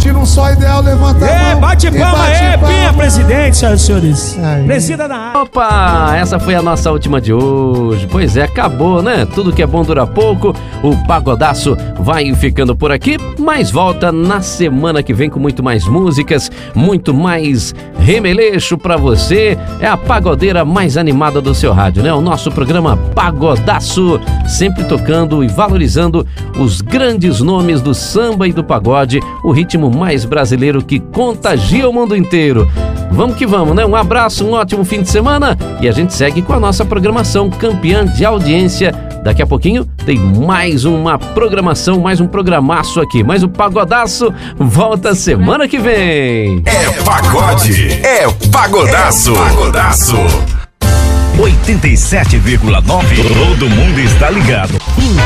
curtindo um só ideal, levanta a mão. Bate palma aí, Pinha, presidente, senhoras e senhores. Presida da área. Opa, essa foi a nossa última de hoje. Pois é, acabou, né? Tudo que é bom dura pouco. O Pagodaço vai ficando por aqui, mas volta na semana que vem com muito mais músicas, muito mais remeleixo pra você. É a pagodeira mais animada do seu rádio, né? O nosso programa Pagodaço, sempre tocando e valorizando os grandes nomes do samba e do pagode, o ritmo mais brasileiro que contagia o mundo inteiro. Vamos que vamos, né? Um abraço, um ótimo fim de semana e a gente segue com a nossa programação campeã de audiência. Daqui a pouquinho tem mais uma programação, mais um programaço aqui. Mas o Pagodaço volta semana que vem. É pagode, é Pagodaço. 87,9. Todo mundo está ligado.